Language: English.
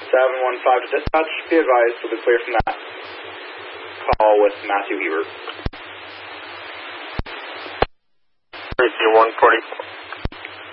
715 to dispatch. Be advised, we'll be clear from that call with Matthew Hebert. 140.